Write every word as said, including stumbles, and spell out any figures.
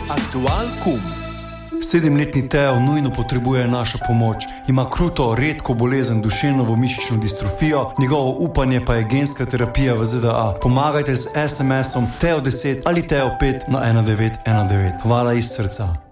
Aktual kum. Sedemletni Teo nujno potrebuje našo pomoč. Ima kruto, redko bolezen duševno-mišično distrofijo, njegovo upanje pa je genska terapija v Z D A. Pomagajte z es em esom Teo deset ali Teo pet na ena devet ena devet. Hvala iz srca.